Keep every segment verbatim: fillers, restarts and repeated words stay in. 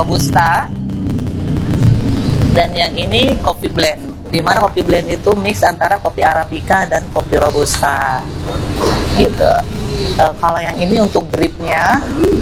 robusta, dan yang ini kopi blend. Dimana kopi blend itu mix antara kopi arabica dan kopi robusta, gitu. E, kalau yang ini untuk dripnya,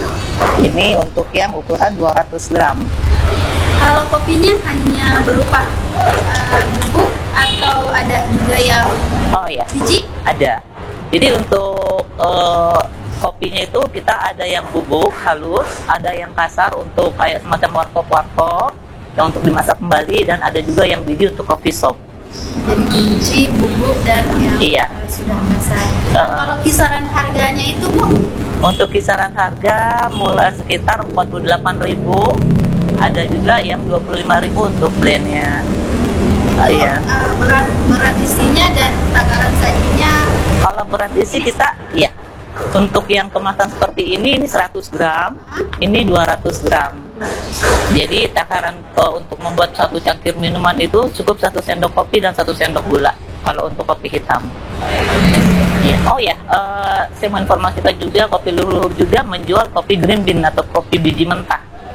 ini untuk yang ukuran dua ratus gram. Kalau kopinya hanya berupa uh, bubuk atau ada juga yang Oh ya, biji? ada. Jadi untuk uh, kopinya itu kita ada yang bubuk halus, ada yang kasar untuk kayak semacam warkop-warkop yang untuk dimasak kembali, dan ada juga yang biji untuk kopi shop. Jadi biji, bubuk, dan yang Iya. uh, sudah masak. Uh, Kalau kisaran harganya itu, Bu? Untuk kisaran harga mulai sekitar empat puluh delapan ribu, ada juga yang dua puluh lima ribu untuk blendnya. Oh, iya. Uh, berat, berat isinya dan takaran sajinya. Kalau berat isi kita, ya, untuk yang kemasan seperti ini, ini seratus gram, ini dua ratus gram. Jadi takaran uh, untuk membuat satu cangkir minuman itu cukup satu sendok kopi dan satu sendok gula. Kalau untuk kopi hitam. Ya. Oh ya, uh, saya mau informasikan juga, Kopi Leluhur juga menjual kopi green bean atau kopi biji mentah.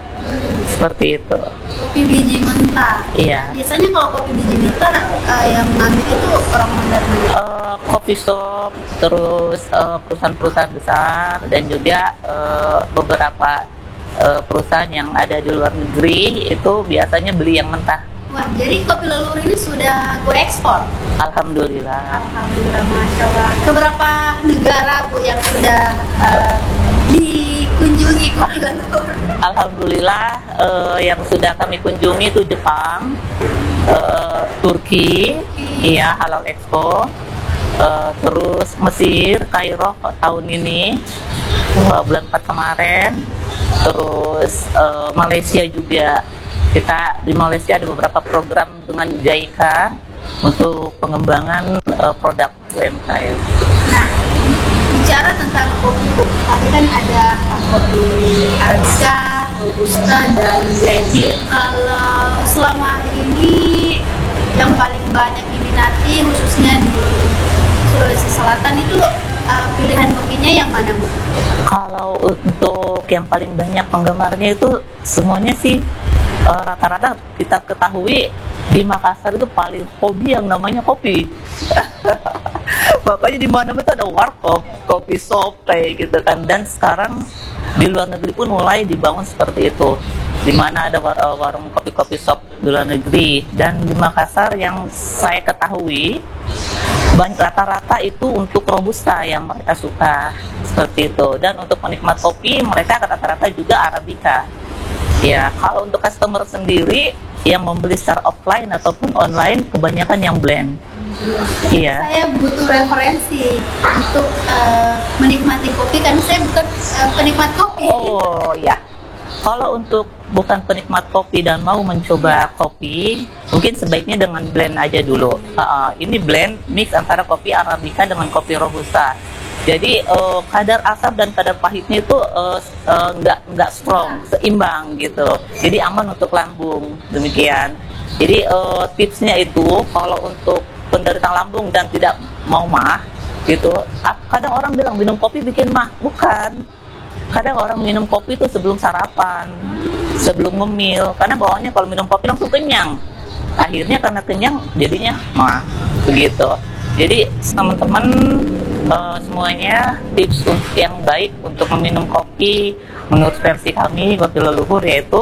Seperti itu. Kopi biji mentah. Iya. Biasanya kalau kopi biji mentah uh, yang ngambil itu orang mana? Uh, coffee shop, terus uh, perusahaan-perusahaan besar, dan juga uh, beberapa uh, perusahaan yang ada di luar negeri itu biasanya beli yang mentah. Wah, jadi Kopi Leluhur ini sudah go ekspor? Alhamdulillah. Alhamdulillah, Masya Allah. Ke berapa negara, Bu, yang sudah uh, dikunjungi Kopi Leluhur? Alhamdulillah, uh, yang sudah kami kunjungi itu Jepang, uh, Turki, iya, Halal Expo, uh, terus Mesir, Kairo tahun ini, uh, bulan empat kemarin, terus uh, Malaysia juga. Kita di Malaysia ada beberapa program dengan J I C A untuk pengembangan uh, produk U M K M. Nah, bicara tentang kopi, Bu, tadi kan ada kopi Arabica, Robusta, dan blend. Kalau selama ini yang paling banyak diminati khususnya di Sulawesi Selatan itu uh, pilihan kopinya yang mana, Bu? Kalau untuk yang paling banyak penggemarnya itu semuanya sih uh, rata-rata kita ketahui di Makassar itu paling hobi yang namanya kopi. Makanya di mana-mana ada warkop, kopi shop kayak gitu kan. Dan sekarang di luar negeri pun mulai dibangun seperti itu, di mana ada war warung kopi-kopi shop di luar negeri. Dan di Makassar yang saya ketahui banyak rata-rata itu untuk robusta yang mereka suka, seperti itu. Dan untuk penikmat kopi mereka rata-rata juga arabica. Ya, kalau untuk customer sendiri yang membeli secara offline ataupun online kebanyakan yang blend. Iya. Saya butuh referensi untuk uh, menikmati kopi, karena saya bukan uh, penikmat kopi. Oh ya. Kalau untuk bukan penikmat kopi dan mau mencoba kopi, mungkin sebaiknya dengan blend aja dulu. Uh, ini blend mix antara kopi arabica dengan kopi robusta. Jadi uh, kadar asam dan kadar pahitnya itu uh, uh, nggak nggak strong, seimbang gitu. Jadi aman untuk lambung, demikian. Jadi uh, tipsnya itu kalau untuk penderita lambung dan tidak mau mah, gitu. Kadang orang bilang minum kopi bikin mah, bukan. Kadang orang minum kopi itu sebelum sarapan, sebelum ngemil, karena bawahnya kalau minum kopi langsung kenyang. Akhirnya karena kenyang jadinya mah, begitu. Jadi teman-teman uh, semuanya tips yang baik untuk meminum kopi menurut versi kami Kopi Leluhur, yaitu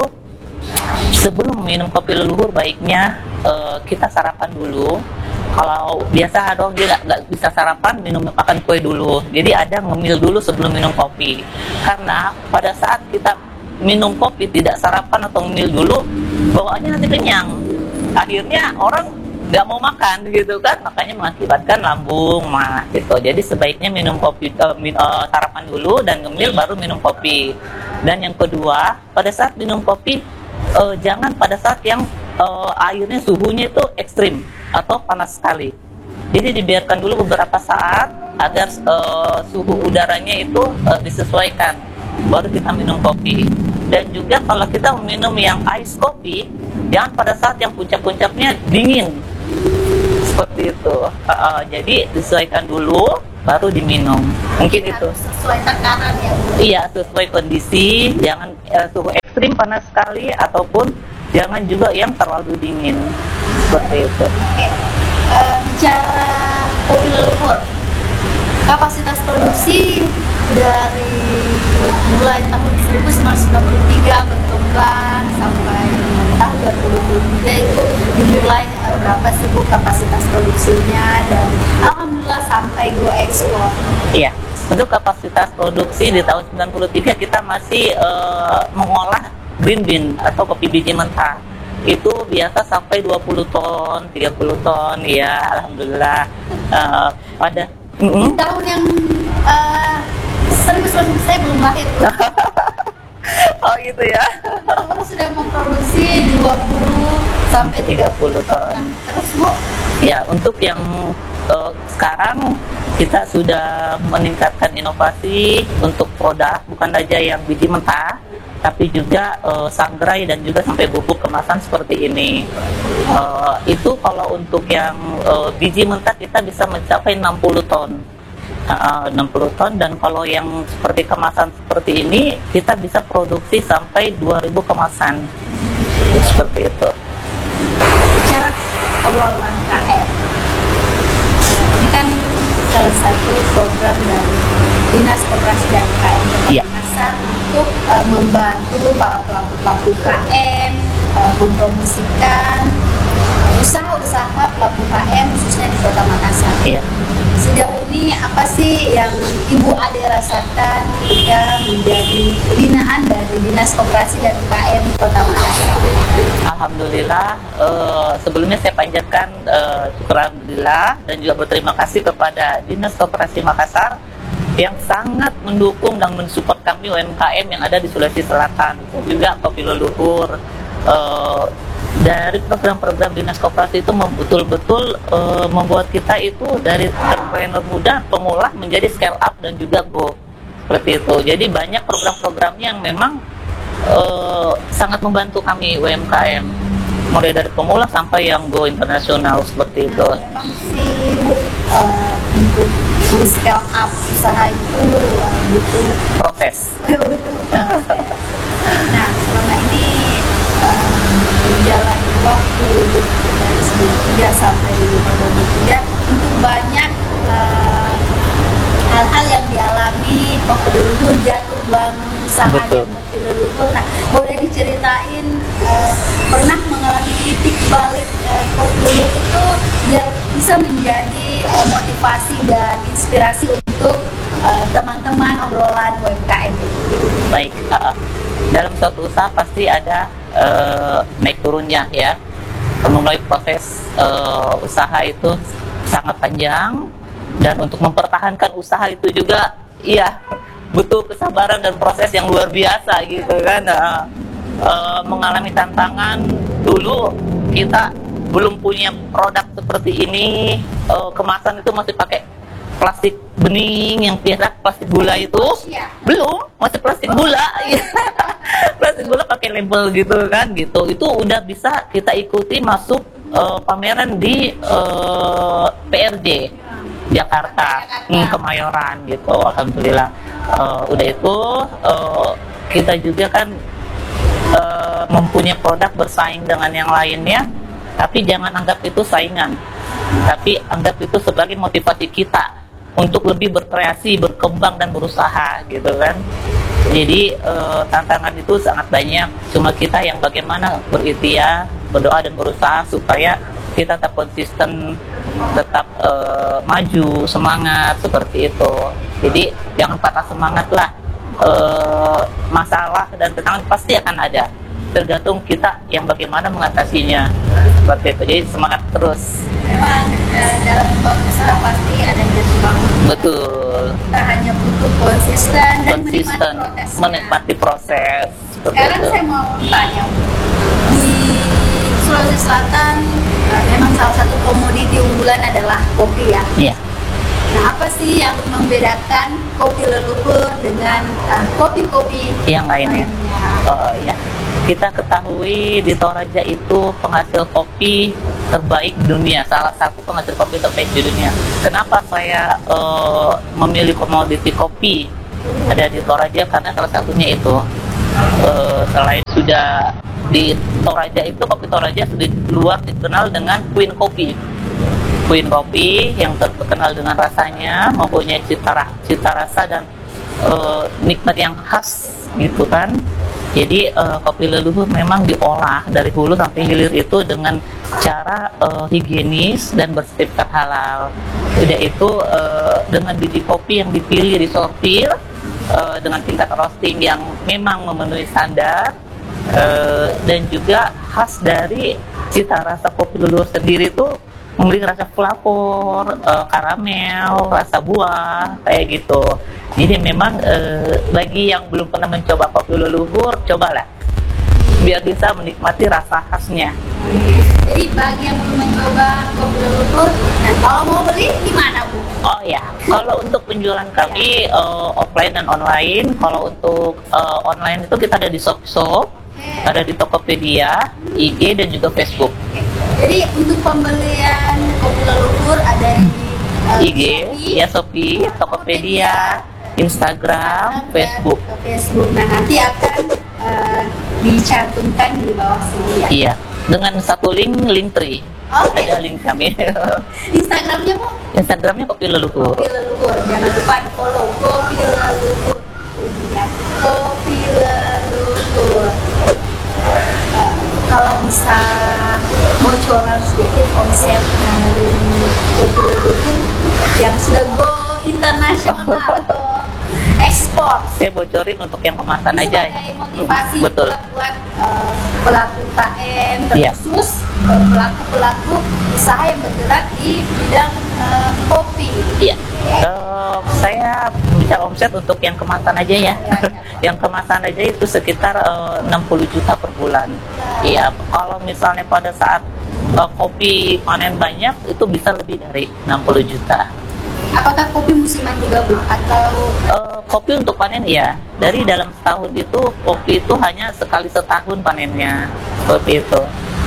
sebelum minum kopi leluhur baiknya uh, kita sarapan dulu. Kalau biasa ada dia nggak bisa sarapan, minum makan kue dulu. Jadi ada ngemil dulu sebelum minum kopi. Karena pada saat kita minum kopi tidak sarapan atau ngemil dulu, bawaannya nanti kenyang. Akhirnya orang nggak mau makan gitu kan, makanya mengakibatkan lambung mah gitu. Jadi sebaiknya minum kopi uh, min, uh, sarapan dulu dan ngemil baru minum kopi. Dan yang kedua, pada saat minum kopi uh, jangan pada saat yang uh, airnya suhunya itu ekstrim atau panas sekali. Jadi dibiarkan dulu beberapa saat agar uh, suhu udaranya itu uh, disesuaikan, baru kita minum kopi. Dan juga kalau kita minum yang ice kopi, jangan pada saat yang puncak-puncaknya dingin, seperti itu. Uh, uh, jadi disesuaikan dulu, baru diminum. Mungkin itu. Sesuai takaran ya. Iya, sesuai kondisi, jangan uh, suhu ekstrim panas sekali ataupun jangan juga yang terlalu dingin seperti itu. Oke. Eh, bicara kopi leluhur, kapasitas produksi dari mulai tahun seribu sembilan ratus sembilan puluh tiga berkembang sampai tahun dua ribu dua puluh tiga itu dimulai eh, berapa sih Bu kapasitas produksinya, dan alhamdulillah sampai go ekspor. Iya, untuk kapasitas produksi di tahun sembilan puluh tiga kita masih eh, mengolah green bean atau kopi biji mentah. Itu biasa sampai dua puluh ton, tiga puluh ton, ya alhamdulillah. Eh, pada Di tahun yang uh, seribu sembilan ratus saya belum lahir. oh gitu ya. Lalu sudah memproduksi dua puluh sampai tiga puluh ton. Terus Bu, Ya, untuk yang eh, sekarang kita sudah meningkatkan inovasi untuk produk, bukan saja yang biji mentah, tapi juga eh, sangrai dan juga sampai bubuk kemasan seperti ini. Eh, itu kalau untuk yang eh, biji mentah kita bisa mencapai enam puluh ton. Uh, enam puluh ton, dan kalau yang seperti kemasan seperti ini kita bisa produksi sampai dua ribu kemasan seperti itu. bicara obrolan U M K M, ini kan salah satu program dari Dinas Koperasi dan U K M Iya. Makassar untuk uh, membantu para pelaku-pelaku U K M uh, mempromosikan usaha-usaha pelaku U K M khususnya di Kota Makassar. Iya. Sejauh ini apa sih yang Ibu Ade rasakan ketika menjadi binaan dari Dinas Koperasi dan U K M Kota Makassar? Alhamdulillah, eh, sebelumnya saya panjatkan eh, syukur alhamdulillah dan juga berterima kasih kepada Dinas Koperasi Makassar yang sangat mendukung dan mensupport kami U M K M yang ada di Sulawesi Selatan, juga kopi leluhur. Eh, dari program-program Dinas Koperasi itu mem- betul-betul eh, membuat kita itu dari entrepreneur muda, pemula menjadi scale up dan juga go, seperti itu. Jadi banyak program-programnya yang memang eh, sangat membantu kami U M K M, mulai dari pemula sampai yang go internasional seperti itu. Memang sih uh, untuk di scale up usaha itu uh, butuh Proses. nah selama ini uh, berjalan waktu dari sembilan puluh tiga sampai dua ribu dua puluh tiga untuk banyak uh, hal-hal yang dialami waktu dulu jatuh bangun usaha Betul. kopi leluhur. Nah, boleh diceritain uh, pernah mengalami titik balik uh, kopi leluhur itu biar bisa menjadi uh, motivasi dan inspirasi untuk uh, teman-teman obrolan U M K M. Baik, uh, dalam suatu usaha pasti ada uh, naik turunnya ya. Memulai proses uh, usaha itu sangat panjang, dan untuk mempertahankan usaha itu juga iya butuh kesabaran dan proses yang luar biasa gitu kan. Uh, uh, mengalami tantangan dulu, kita belum punya produk seperti ini, uh, kemasan itu masih pakai plastik bening yang biasa plastik gula itu. Iya. Belum, masih plastik gula. Plastik gula pakai label gitu kan, gitu. Itu udah bisa kita ikuti masuk eh, pameran di eh, P R J Jakarta, hmm, Kemayoran gitu. Alhamdulillah. Eh, udah itu eh, kita juga kan eh, mempunyai produk bersaing dengan yang lainnya, tapi jangan anggap itu saingan, tapi anggap itu sebagai motivasi kita untuk lebih berkreasi, berkembang dan berusaha gitu kan. Jadi eh, tantangan itu sangat banyak, cuma kita yang bagaimana berikhtiar, berdoa dan berusaha supaya kita tetap konsisten, tetap eh, maju, semangat seperti itu. Jadi jangan patah semangat lah. Eh, masalah dan tantangan pasti akan ada, tergantung kita yang bagaimana mengatasinya seperti itu. Jadi semangat terus. Memang eh, dalam membangun usaha pasti ada jatuh bangun. Betul. Kita hanya butuh konsisten dan Konsisten menikmati prosesnya. menikmati proses seperti Sekarang itu. saya mau tanya, di Sulawesi Selatan eh, memang salah satu komoditi unggulan adalah kopi ya. Iya. Nah, apa sih yang membedakan kopi leluhur dengan eh, kopi-kopi Yang lainnya. lainnya? Oh ya, kita ketahui di Toraja itu penghasil kopi terbaik di dunia, salah satu penghasil kopi terbaik di dunia. Kenapa saya eh, memilih komoditi kopi ada di Toraja? Karena salah satunya itu, eh, selain sudah di Toraja itu, kopi Toraja sudah luar dikenal dengan Queen Kopi. Queen Kopi yang terkenal dengan rasanya, mempunyai cita, cita rasa dan uh, nikmat yang khas gitu kan. Jadi uh, kopi leluhur memang diolah dari hulu sampai hilir itu dengan cara uh, higienis dan bersertifikat halal. Udah itu uh, dengan biji kopi yang dipilih, disortir uh, dengan tingkat roasting yang memang memenuhi standar, uh, dan juga khas dari cita rasa kopi leluhur sendiri itu memiliki rasa flavor, uh, karamel, rasa buah, kayak gitu. Jadi memang uh, bagi yang belum pernah mencoba kopi leluhur, cobalah biar bisa menikmati rasa khasnya. Jadi bagi yang belum mencoba kopi leluhur, dan kalau mau beli di mana, Bu? Oh ya, kalau untuk penjualan kami uh, offline dan online. Kalau untuk uh, online itu kita ada di Shopee, ada di Tokopedia, I G dan juga Facebook. Jadi untuk pembelian kopi leluhur ada di uh, I G, Shopee, ya Shopee, Tokopedia, Instagram, Facebook. Facebook. Nah nanti akan uh, dicantumkan di bawah sini ya. Iya, dengan satu link, link tree. Oke. Ada link kami. Instagramnya, Bu? Instagramnya kopi leluhur. Kopi leluhur. Jangan lupa di follow kopi leluhur. Ya, kopi leluhur. Uh, kalau bisa bocoran sedikit omset dari kopi leluhur yang sudah go internasional atau ekspor. Saya bocorin untuk yang kemasan aja. Sebagai motivasi Betul. buat, buat uh, pelaku U K M, Iya. terkhusus uh, pelaku-pelaku usaha yang bergerak di bidang uh, kopi. Iya. Uh, saya bicara omset untuk yang kemasan aja ya. Yang kemasan aja itu sekitar uh, enam puluh juta per bulan. Iya. Kalau misalnya pada saat uh, kopi panen banyak itu bisa lebih dari enam puluh juta. Apakah kopi musiman juga, Bu? Atau Uh, kopi untuk panen ya, dari dalam setahun itu kopi itu hanya sekali setahun panennya, seperti itu.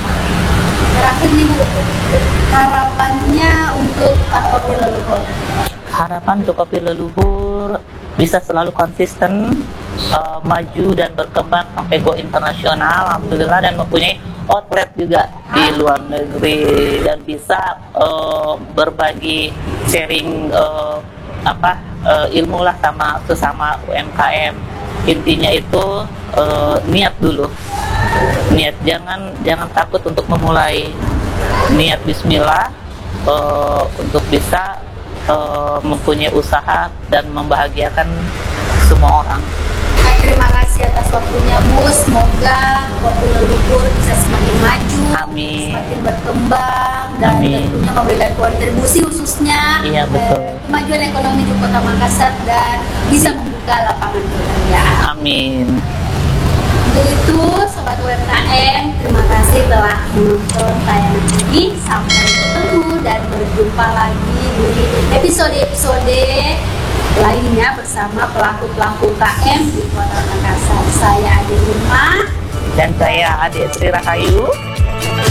terakhir nih, Bu, harapannya untuk kopi leluhur? Harapan untuk kopi leluhur bisa selalu konsisten, uh, maju dan berkembang sampai go internasional, alhamdulillah, dan mempunyai outlet juga di luar negeri dan bisa uh, berbagi sharing uh, apa uh, ilmu lah sama sesama U M K M. Intinya itu uh, niat dulu, niat, jangan jangan takut untuk memulai, niat Bismillah uh, untuk bisa uh, mempunyai usaha dan membahagiakan semua orang. Terima kasih atas waktunya, Bu. Semoga kopi leluhur bisa semakin maju, Amin. semakin berkembang, dan Amin. tentunya memberikan kontribusi khususnya Iya, betul. eh, kemajuan ekonomi di Kota Makassar dan bisa membuka lapangan kerja. Amin. Untuk itu, Sobat U M K M, terima kasih telah menonton tayangan ini. Sampai ketemu dan berjumpa lagi di episode-episode lainnya bersama pelaku-pelaku U K M di Kota Makassar. Saya Ade Irma Dan saya Adik Sri Rahayu.